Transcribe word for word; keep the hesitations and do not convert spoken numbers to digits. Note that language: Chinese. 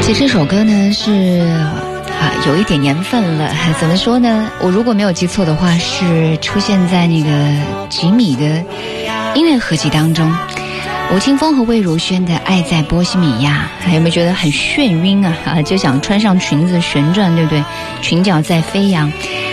其实这首歌呢是啊有一点年份了，怎么说呢？我如果没有记错的话，是出现在那个吉米的音乐合集当中。吴青峰和魏如萱的《爱在波西米亚》，有没有觉得很眩晕啊？啊，就想穿上裙子旋转，对不对？裙角在飞扬。